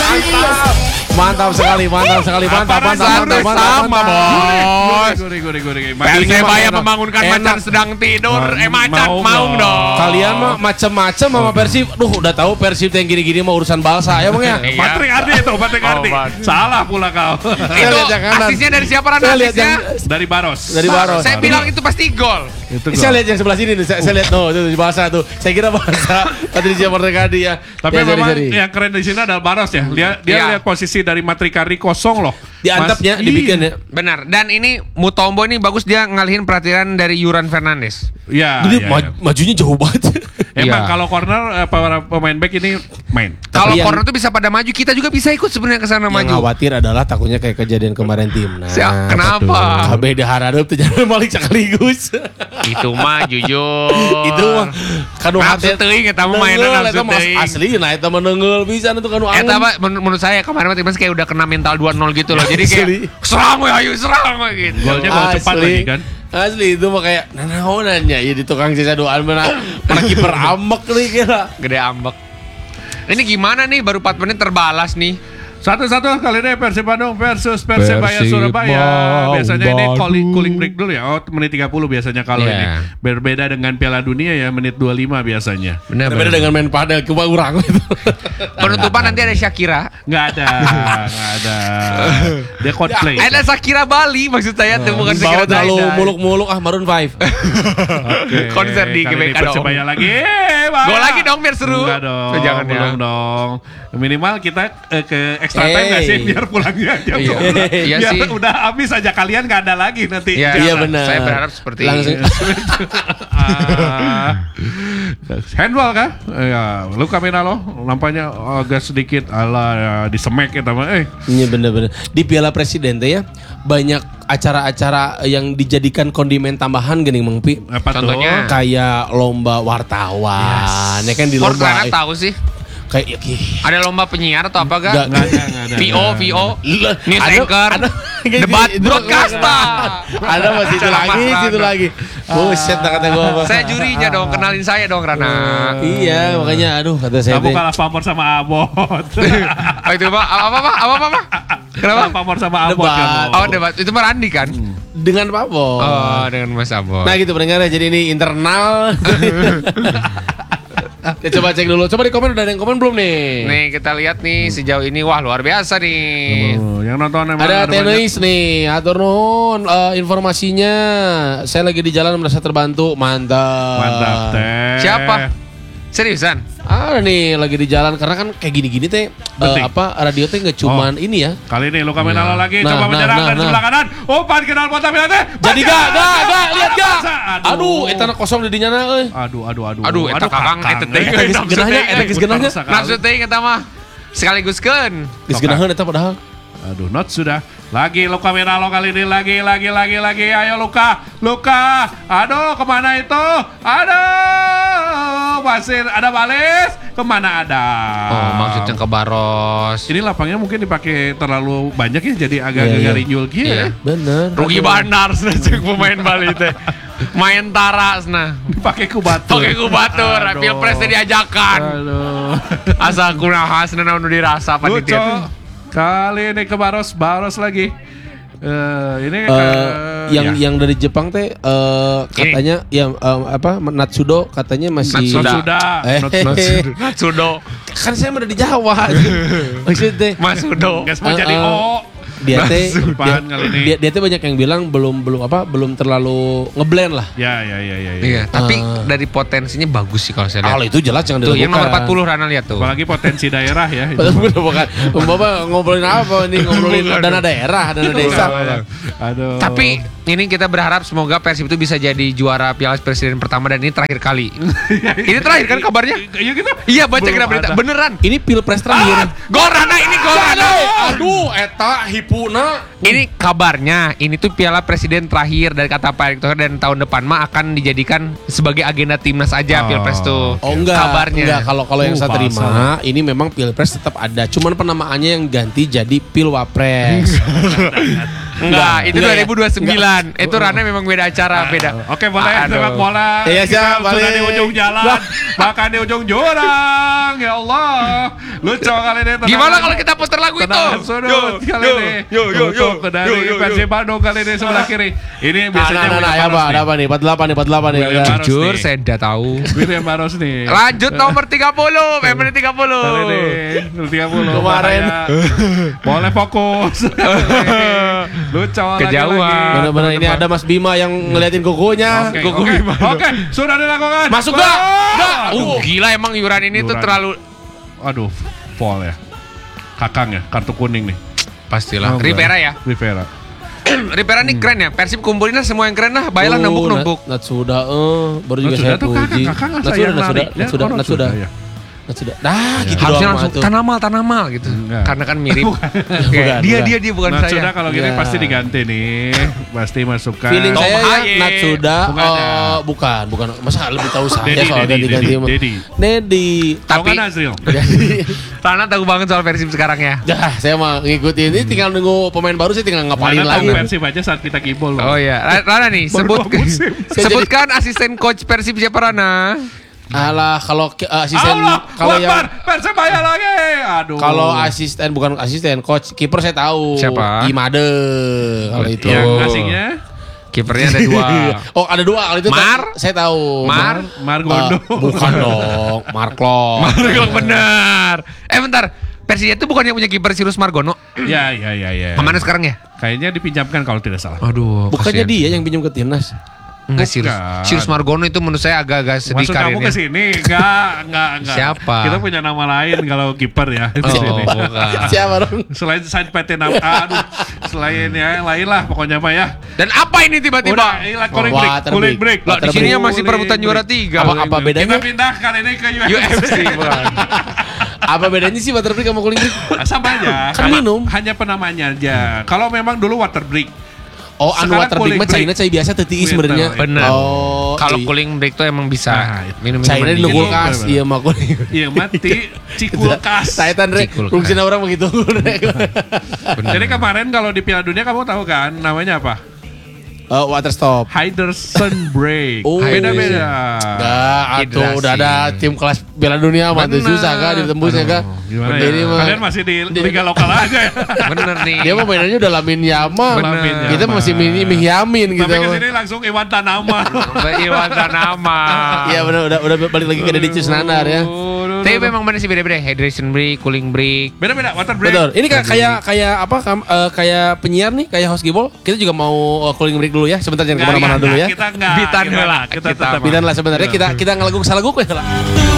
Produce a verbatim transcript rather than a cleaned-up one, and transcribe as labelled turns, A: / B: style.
A: Mantap sekali, mantap sekali, mantap, mantap, mantap, mantap,
B: sama bos.
C: Gurih, gurih, gurih, gurih.
B: Persebaya membangunkan macan sedang tidur. Eh macan mau dong.
A: Kalian mah macam-macam sama Persib. Duh, udah tahu Persib yang gini-gini mah urusan balsa ya bang ya.
C: Patrick Ardi itu, Patrick Ardi. Salah pula kau.
B: Itu asisnya dari siapa Rana? Asisnya
C: dari Baros.
A: Dari Baros.
B: Saya bilang itu pasti gol.
A: Saya lihat yang sebelah sini nih, saya lihat no itu di bahasa tuh. Saya kira bahasa Patricia Mordekadi ya.
C: Tapi memang yang keren di sini adalah Baros ya. Dia dia lihat posisi dari Matrikari kosong loh.
A: Diantapnya, dibikin ya.
B: Benar. Dan ini Mutombo ini bagus, dia ngalihin perhatian dari Yuran Fernandes.
C: Iya.
A: Jadi ya, ya. majunya jauh banget.
C: Emang ya. Kalau corner para pemain back ini main.
B: Kalau corner tuh bisa pada maju, kita juga bisa ikut sebenarnya ke sana maju.
A: Yang khawatir adalah takutnya kayak kejadian kemarin timnas.
B: Nah, kenapa?
A: K B diharap tuh jangan balik sekaligus.
B: Itu mah jujur.
A: Itu mah kanu
B: hati teuing eta mah mainan nafsu teuing.
A: Asli nah eta mah neungeul bisa itu kanu angin.
B: Eta mah menurut saya kemarin timnas kayak udah kena mental dua nol gitu loh. Jadi kayak serang we ayo serang we gitu.
C: Golnya gol cepat lagi kan.
A: Asli itu mah kayak nanaonannya ya di tukang sisa doan mana mana kiper ambek nih kira.
B: Gede ambek. Ini gimana nih baru empat menit terbalas nih.
C: Satu-satu kali ini Persib Bandung versus Persebaya Surabaya. Biasanya ini cooling, cooling break dulu ya. Oh, menit tiga puluh biasanya kalau yeah. ini. Berbeda dengan Piala Dunia ya, menit dua puluh lima biasanya.
A: Benar, berbeda dengan main padel cuma urang itu.
B: Penutupan nanti ada Shakira.
C: Enggak ada, enggak ada. Dia cosplay.
B: Ada Shakira Bali maksud saya tuh, bukan Shakira
A: terlalu muluk-muluk ah Maroon five.
C: Okay.
B: Konser di G B K dong.
C: Persebaya lagi.
B: Gol lagi dong biar seru.
C: Enggak dong.
B: Jangan
C: belum
B: ya.
C: dong. Minimal kita uh, ke extra time hey. Gak sih biar pulangnya aja.
B: Iya, iya
C: biar
B: sih.
C: Udah habis aja kalian gak ada lagi nanti.
B: Iya,
A: iya benar.
B: Saya berharap seperti
A: langsung.
C: ah, handball kah? Ya, Luka Menalo nampaknya agak sedikit ala ya, disemek ya teman. Eh.
A: Iya benar-benar. Di Piala Presiden tuh ya banyak acara-acara yang dijadikan kondimen tambahan gini Mang Pi.
C: Apa
B: contohnya?
C: Tuh?
A: Kayak lomba wartawan. Yes. Ya kan di lomba.
B: Sport tahu sih.
A: Kayak
B: ada lomba penyiar atau apa gak?
C: Gak ada.
B: V O, V O, news anchor, debat broadcaster.
A: Ada masih itu lagi, itu lagi. Buset tak kata gue.
B: Saya jurinya dong, kenalin saya dong Rana.
A: Iya, makanya aduh kata saya.
C: Kamu kalah pamor sama Abot.
B: Oh itu apa? Apa apa? Apa apa? Kenapa?
C: Pamor sama Abot.
B: Oh debat, itu mah Randi kan?
A: Dengan Pak Abot.
B: Oh dengan Mas Abot.
A: Nah gitu pendengar, jadi ini internal. Kita coba cek dulu. Coba di komen, udah ada yang komen belum nih?
B: Nih kita lihat nih sejauh ini, wah luar biasa nih.
C: Oh, yang nonton
A: ada tenis nih. Atur nuhun uh, informasinya. Saya lagi di jalan merasa terbantu. Mantap.
C: Mantap teh.
B: Siapa? Seriusan?
A: Ada nih lagi di jalan karena kan kayak gini-gini teh uh, apa radio teh nggak cuman oh. ini ya.
C: Kali ini Luka Menalo
A: nah.
C: lagi
A: nah,
C: coba
A: nah,
C: menyerang
A: nah,
C: dari
A: nah.
C: sebelah kanan. Oh, pan kenal Ponta teh.
A: Jadi gak, gak, gak, lihat gak. Aduh, eta kosong di dinya euy.
C: Aduh, aduh, aduh.
B: Aduh, eta kakang eta teh
A: geus genahnya, eta geus genahnya.
B: Maksud teh eta mah sekaliguskeun.
A: Geus genaheun eta padahal.
C: Aduh, not sudah. Lagi Luka Menalo kali ini lagi lagi lagi lagi. Ayo Luka, Luka. Aduh, kemana itu? Aduh, masih ada balis. Kemana ada?
B: Oh, maksudnya ke Baros.
C: Ini lapangnya mungkin dipakai terlalu banyak ya, jadi agak-agak yeah, rinyul gitu
B: yeah.
C: ya.
A: Bener.
B: Rugi bandar cek pemain Bali teh. Main taras nah.
C: Pakai kubatur.
B: Pakai kubatur. Pilpres diajakan.
C: Aduh.
B: Asa kunaha naon nu dirasa panitia.
C: Kali ini ke Baros, Baros lagi. Uh, ini
A: uh, uh, yang ya. yang dari Jepang teh uh, katanya ini. yang uh, apa Natsudo katanya masih
C: Natsuda.
A: Eh,
B: Natsudo. Natsudo.
A: Kan saya udah di Jawa. Maksudnya
B: Masudo.
C: Enggak semua
A: uh,
C: jadi
A: uh,
C: O.
A: Dia teh dia, dia, dia teh banyak yang bilang belum belum apa belum terlalu ngeblend lah.
C: Ya ya ya ya. ya.
B: Iya, tapi uh, dari potensinya bagus sih kalau saya lihat.
A: Kalau itu jelas jangan
B: dilakukan. Tuh yang nomor empat puluh Rana lihat tuh.
C: Apalagi potensi daerah ya.
A: Bukan. Bapak ngobrolin apa nih? Ngobrolin dana daerah, dana desa.
C: Aduh.
B: Tapi ini kita berharap semoga Persib itu bisa jadi juara Piala Presiden pertama dan ini terakhir kali. Ini terakhir kan kabarnya?
C: Iya gitu.
B: Iya baca kira berita beneran.
A: Ini Pilpres terakhir.
B: Ah, gol Rana ini gol Rana.
A: Aduh, eta hipuna.
B: Ini kabarnya ini tuh Piala Presiden terakhir dari kata Pak Erick Thohir dan tahun depan mah akan dijadikan sebagai agenda timnas aja oh. Pilpres tuh.
A: Oh enggak.
B: Kabarnya.
A: Enggak, kalau kalau yang
C: uh,
A: saya terima ini memang Pilpres tetap ada, cuman penamaannya yang ganti jadi Pilwapres.
B: Enggak, itu
A: Enggak
B: dua
A: ya?
B: ribu dua puluh sembilan. Itu Rana memang beda acara, beda.
C: Oke, boleh
B: Aduh.
C: sepak bola.
A: Iya,
C: Kita
A: siap,
C: sudah
A: balik.
C: di ujung jalan, bahkan di ujung jurang. Ya Allah. Lucu kali ini. tendangan-
B: Gimana kalau kita putar lagu itu?
C: tendangan sudut kali
B: yo,
C: ini.
B: yo, yo, yo,
C: Untuk dari
B: yo, yo, yo.
C: Persib Bandung kali ini sebelah kiri. Ini
A: Nah,
C: biasanya
A: nah, nah, nah,
C: William
A: ya,
C: Barros
A: apa, ada
C: nih.
A: apa nih? empat puluh delapan nih, empat puluh delapan nih.
C: William
A: Ya.
C: Barros
B: Jujur,
C: nih.
B: saya udah tahu.
C: William Barros nih.
B: Lanjut nomor tiga puluh, eh, menit tiga puluh.
C: Kali ini tiga puluh
A: Kemarin.
C: bahaya. Boleh fokus. Lucu lagi.
B: Kejauhan.
A: Bener-bener ini ada Mas Bima yang ngeliatin kukunya.
C: Oke,
A: Kuku
C: oke,
A: Bima.
C: oke, sudah dilakukan.
A: Masuk dah. Dah.
B: Uh, gila emang iuran ini tuh
C: Iuran.
B: terlalu
C: Aduh, foul ya. Kakang ya, kartu kuning nih.
B: pastilah.
C: Oh,
B: Rivera
C: enggak.
B: ya.
C: Rivera.
B: Rivera nih keren ya. Persib kumpulin lah semua yang keren lah. Baiklah
A: Oh,
B: numpuk-numpuk.
A: Nat- Natsuda, eh, baru juga
C: Natsuda
A: saya
C: tuh kakak,
A: puji.
C: kakak nggak
A: Natsuda,
C: sayang
A: Natsuda,
C: lari. Ya,
A: Natsuda,
C: oh,
A: Natsuda,
C: Natsuda, ya.
A: Natsuda. Nah, gitu
B: Harusnya
A: doang.
B: langsung
A: Matu.
B: tanamal tanamal gitu.
C: Enggak.
B: Karena kan mirip. Oke,
A: Bukan,
B: dia
A: bukan.
B: dia dia bukan
C: Natsuda
B: saya.
C: kalau gini
A: Ya.
C: pasti diganti nih. Pasti masukkan.
A: Feeling
B: Tom
A: saya
B: Haye.
A: ya Natsuda,
C: Bukan ya?
A: eh, bukan, bukan. Masa lebih tahu saya
C: Dedi,
A: soal
C: Dedi,
A: ganti-ganti
C: Dedi,
A: mah.
C: Dedi.
A: Dedi.
C: Tahu
B: Tapi-
C: kan Azril?
A: Jadi,
B: Rana tahu banget soal Persib sekarang ya.
A: dah saya mah ngikutin ini tinggal nunggu pemain baru sih tinggal ngapalin
C: Mana
A: lagi.
C: tahu Persib aja saat kita kibol loh.
B: Oh iya, Ra- Rana nih
C: Baru
B: sebut
C: dua musim.
B: sebutkan asisten coach Persib siapa Rana?
A: Alah, kalau ke- asisten
C: Allah,
A: kalau yang
C: Akbar, Persebaya lagi. Aduh.
A: kalau asisten bukan asisten coach kiper saya tahu.
B: Siapa?
A: Imade kalau itu.
C: Yang
B: Oh.
C: asingnya
B: Kipernya ada dua.
A: Oh, ada dua kalau itu.
B: Mar?
A: Saya tahu.
B: Mar?
C: Margondo.
A: Eh, bukan dong, Marklo.
B: Margono benar. Eh bentar, Persija itu bukan yang punya kiper Sirus Margono.
C: Ya, ya, ya, ya.
B: Kemana sekarang ya?
C: Kayaknya dipinjamkan kalau tidak salah.
B: Aduh,
A: Bukannya dia yang pinjam ke timnas.
B: Enggak Sirus.
C: Bukan.
B: Sirus Margono itu menurut saya agak-agak sedih
C: Maksud kamu
B: karirnya.
C: ke sini? Enggak, enggak, enggak.
B: Siapa?
C: Kita punya nama lain kalau kiper ya di
B: Oh,
C: sini.
B: bukan.
A: Siapa dong?
C: Selain side P T nama, aduh, selain ya yang lain lah pokoknya apa ya.
B: Dan apa ini
C: Udah,
B: tiba-tiba?
C: inilah cooling
A: Wah,
C: break,
A: terbig.
C: cooling break.
A: Lah,
B: Lah di sini masih perebutan juara tiga.
A: Apa- apa bedanya?
C: Kita pindahkan ini ke U
B: U
C: F
B: F
C: C.
B: C bukan.
A: Apa bedanya sih water break sama cooling break?
C: Sama aja.
A: Kan
C: Hanya-
A: minum.
C: Hanya penamanya aja. Kalau memang dulu water break.
A: Oh, anu
C: Sekarang
A: water break
C: cooling
A: mah China
C: break.
A: cai biasa teuti sebenarnya.
B: Bener.
A: Oh,
B: Kalau
A: iya.
B: cooling break tuh emang bisa
C: Nah, itu.
B: minum
A: China di
C: Minum.
A: kulkas,
C: Bener.
A: iya mah cooling.
C: Iya mati cikulkas.
A: Saya tan rek,
B: Cikulkas.
A: fungsinya orang begitu.
C: Jadi kemarin kalau di Piala Dunia kamu tahu kan namanya apa?
A: Oh, water stop.
C: Henderson break.
A: Oh.
C: Beda-beda.
A: Nah, atuh
B: Hidrasi.
A: udah ada tim kelas Piala Dunia mah tuh
C: Bener.
A: susah kan ditembusnya kan.
C: Gimana
A: Jadi
C: ya?
A: mah
C: Kalian masih di liga lokal aja ya.
B: Bener nih.
A: dia mah mainannya udah Lamin Yamal.
C: Lamin
A: Kita
C: Yamal.
A: masih mini Mihyamin gitu.
C: Sampai ke sini langsung Iwan Tanama.
B: Iwan Tanama.
A: Iya benar udah udah balik lagi ke Dedicus Nanar ya.
B: Tapi memang bener sih beda-beda. Hydration break, cooling break.
C: Beda-beda water break.
A: Betul. Ini kayak kayak kayak apa kam- eh, kayak penyiar nih, kayak host gibol. Kita juga mau eh, cooling break dulu ya. Sebentar jangan
C: Nggak,
A: kemana-mana
C: nggak,
A: dulu ya.
C: Kita enggak.
B: Bitan
C: kita,
B: lah,
C: kita
B: kita
C: tetap.
A: Bidan lah sebenarnya kita kita ngelagu salagu lah.